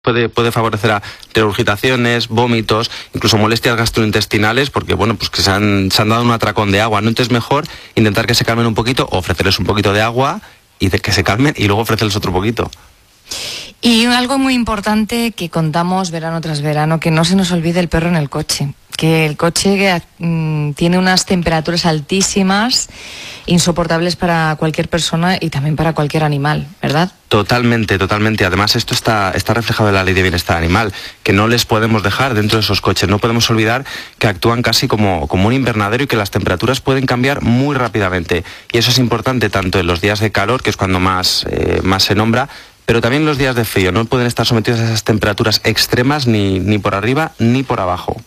Puede favorecer a regurgitaciones, vómitos, incluso molestias gastrointestinales, porque bueno, pues que se han dado un atracón de agua, ¿no? Entonces mejor intentar que se calmen un poquito, o ofrecerles un poquito de agua y de que se calmen y luego ofrecerles otro poquito. Y algo muy importante que contamos verano tras verano, que no se nos olvide el perro en el coche. Que el coche tiene unas temperaturas altísimas, insoportables para cualquier persona y también para cualquier animal, ¿verdad? Totalmente. Además, esto está reflejado en la Ley de Bienestar Animal, que no les podemos dejar dentro de esos coches. No podemos olvidar que actúan casi como un invernadero y que las temperaturas pueden cambiar muy rápidamente. Y eso es importante tanto en los días de calor, que es cuando más se nombra, pero también en los días de frío. No pueden estar sometidos a esas temperaturas extremas ni por arriba ni por abajo.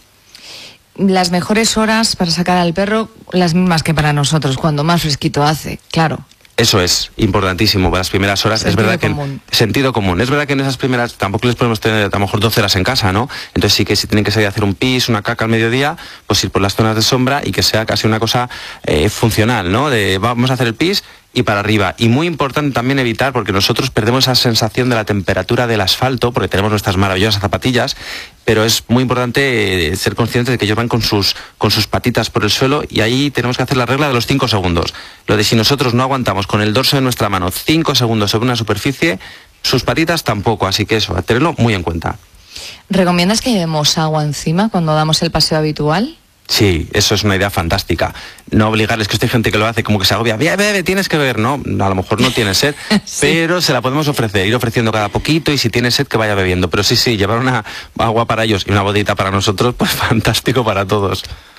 Las mejores horas para sacar al perro, las mismas que para nosotros, cuando más fresquito hace, claro. Eso es importantísimo, para las primeras horas. Sentido común. Es verdad que en esas primeras tampoco les podemos tener a lo mejor 12 horas en casa, ¿no? Entonces sí que si tienen que salir a hacer un pis, una caca al mediodía, pues ir por las zonas de sombra y que sea casi una cosa funcional, ¿no? De vamos a hacer el pis y para arriba. Y muy importante también evitar, porque nosotros perdemos esa sensación de la temperatura del asfalto, porque tenemos nuestras maravillosas zapatillas, pero es muy importante ser conscientes de que ellos van con sus patitas por el suelo, y ahí tenemos que hacer la regla de los 5 segundos. Lo de si nosotros no aguantamos con el dorso de nuestra mano 5 segundos sobre una superficie, sus patitas tampoco, así que eso, a tenerlo muy en cuenta. ¿Recomiendas que llevemos agua encima cuando damos el paseo habitual? Sí, eso es una idea fantástica. No obligarles, que hay gente que lo hace como que se agobia. Bebe, tienes que beber. No, a lo mejor no tiene sed, sí, pero se la podemos ofrecer, ir ofreciendo cada poquito, y si tiene sed que vaya bebiendo. Pero sí, llevar una agua para ellos y una botellita para nosotros, pues fantástico para todos.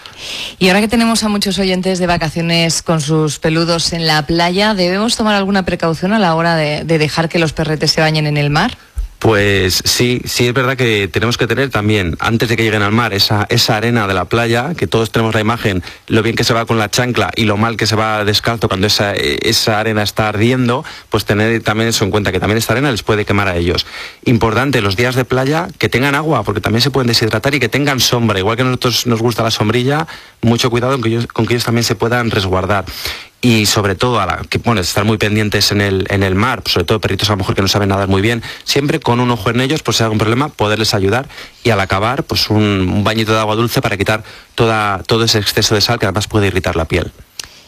Y ahora que tenemos a muchos oyentes de vacaciones con sus peludos en la playa, ¿debemos tomar alguna precaución a la hora de dejar que los perretes se bañen en el mar? Pues sí, es verdad que tenemos que tener también, antes de que lleguen al mar, esa arena de la playa, que todos tenemos la imagen, lo bien que se va con la chancla y lo mal que se va descalzo cuando esa arena está ardiendo, pues tener también eso en cuenta, que también esta arena les puede quemar a ellos. Importante, los días de playa, que tengan agua, porque también se pueden deshidratar, y que tengan sombra. Igual que a nosotros nos gusta la sombrilla, mucho cuidado con que ellos también se puedan resguardar. Y sobre todo, estar muy pendientes en el mar, sobre todo perritos a lo mejor que no saben nadar muy bien, siempre con un ojo en ellos, por si hay algún problema, poderles ayudar, y al acabar, pues un bañito de agua dulce para quitar todo ese exceso de sal que además puede irritar la piel.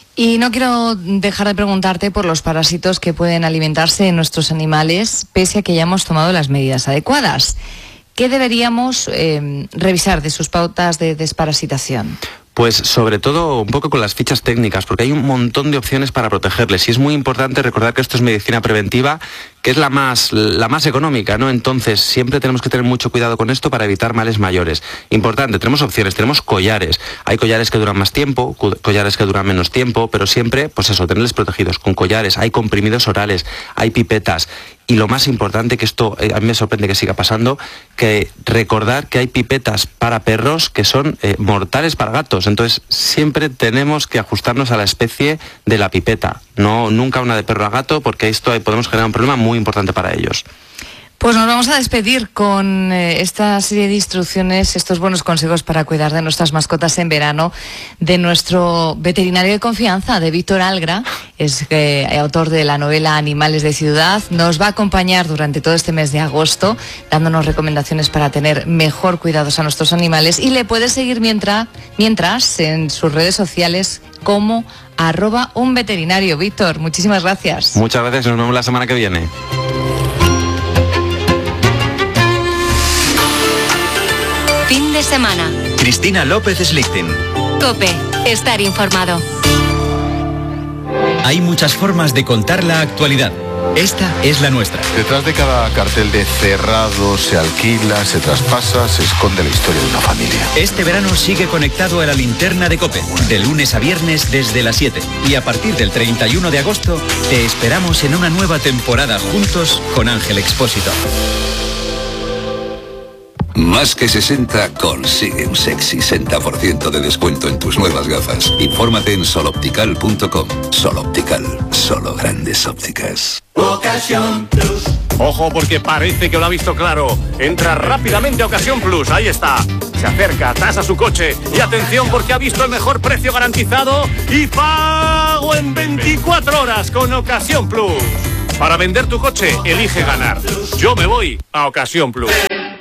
Y no quiero dejar de preguntarte por los parásitos que pueden alimentarse en nuestros animales, pese a que ya hemos tomado las medidas adecuadas. ¿Qué deberíamos revisar de sus pautas de desparasitación? Pues sobre todo un poco con las fichas técnicas, porque hay un montón de opciones para protegerles, y es muy importante recordar que esto es medicina preventiva, que es la más económica, ¿no? Entonces siempre tenemos que tener mucho cuidado con esto para evitar males mayores. Importante, tenemos opciones, tenemos collares. Hay collares que duran más tiempo, collares que duran menos tiempo, pero siempre, pues eso, tenerles protegidos con collares. Hay comprimidos orales, hay pipetas. Y lo más importante, que esto a mí me sorprende que siga pasando, que recordar que hay pipetas para perros que son mortales para gatos. Entonces siempre tenemos que ajustarnos a la especie de la pipeta, nunca una de perro a gato, porque esto podemos generar un problema muy importante para ellos. Pues nos vamos a despedir con esta serie de instrucciones, estos buenos consejos para cuidar de nuestras mascotas en verano, de nuestro veterinario de confianza, de Víctor Algra. Es autor de la novela Animales de Ciudad. Nos va a acompañar durante todo este mes de agosto, dándonos recomendaciones para tener mejor cuidados a nuestros animales. Y le puedes seguir mientras en sus redes sociales como @unveterinario. Víctor, muchísimas gracias. Muchas gracias, nos vemos la semana que viene. Fin de semana. Cristina López Slichting. COPE. Estar informado. Hay muchas formas de contar la actualidad. Esta es la nuestra. Detrás de cada cartel de cerrado, se alquila, se traspasa, se esconde la historia de una familia. Este verano sigue conectado a la linterna de COPE, de lunes a viernes desde las 7. Y a partir del 31 de agosto, te esperamos en una nueva temporada juntos con Ángel Expósito. Más que 60 consigue un sexy 60% de descuento en tus nuevas gafas. Infórmate en soloptical.com. Soloptical, solo grandes ópticas. Ocasión Plus. Ojo, porque parece que lo ha visto claro. Entra rápidamente a Ocasión Plus, ahí está. Se acerca, tasa su coche y atención porque ha visto el mejor precio garantizado y pago en 24 horas con Ocasión Plus. Para vender tu coche, elige ganar. Yo me voy a Ocasión Plus.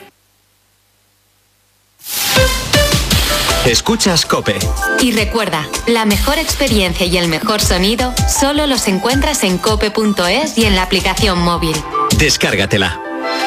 Escuchas COPE. Y recuerda, la mejor experiencia y el mejor sonido solo los encuentras en cope.es y en la aplicación móvil. Descárgatela.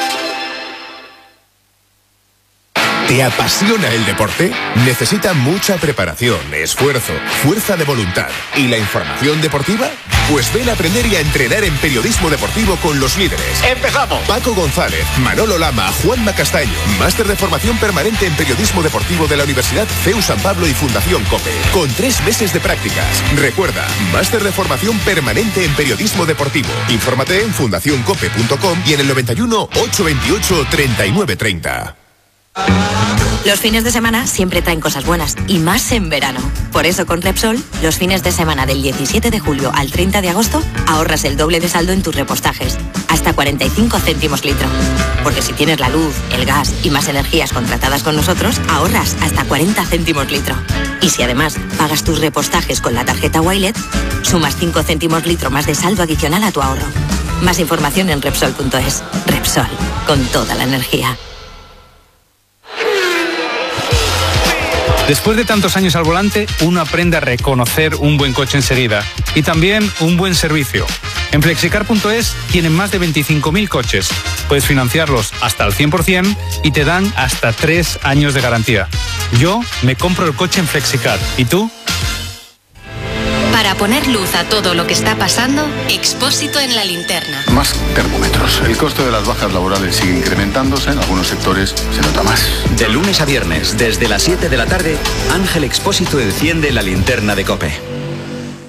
¿Te apasiona el deporte? Necesita mucha preparación, esfuerzo, fuerza de voluntad y la información deportiva. Pues ven a aprender y a entrenar en periodismo deportivo con los líderes. ¡Empezamos! Paco González, Manolo Lama, Juanma Castaño. Máster de formación permanente en periodismo deportivo de la Universidad CEU San Pablo y Fundación COPE. Con 3 meses de prácticas. Recuerda, máster de formación permanente en periodismo deportivo. Infórmate en fundacioncope.com y en el 91 828 3930. Los fines de semana siempre traen cosas buenas, y más en verano. Por eso con Repsol, los fines de semana del 17 de julio al 30 de agosto, ahorras el doble de saldo en tus repostajes, hasta 45 céntimos litro. Porque si tienes la luz, el gas y más energías contratadas con nosotros, ahorras hasta 40 céntimos litro. Y si además pagas tus repostajes con la tarjeta Wilet, sumas 5 céntimos litro más de saldo adicional a tu ahorro. Más información en Repsol.es. Repsol, con toda la energía. Después de tantos años al volante, uno aprende a reconocer un buen coche enseguida y también un buen servicio. En Flexicar.es tienen más de 25.000 coches. Puedes financiarlos hasta el 100% y te dan hasta 3 años de garantía. Yo me compro el coche en Flexicar. ¿Y tú? Para poner luz a todo lo que está pasando, Expósito en la linterna. Más termómetros. El costo de las bajas laborales sigue incrementándose. En algunos sectores se nota más. De lunes a viernes, desde las 7 de la tarde, Ángel Expósito enciende la linterna de COPE.